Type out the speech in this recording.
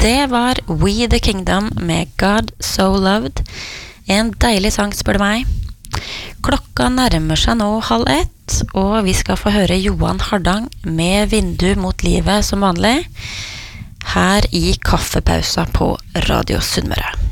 Det var We the Kingdom med God So Loved. En deilig sang, spør du meg. Klokka nærmer seg nå 12:30, og vi skal få høre Johan Hardang med Vindu mot livet som vanlig, her i kaffepausa på Radio Sunnmøre.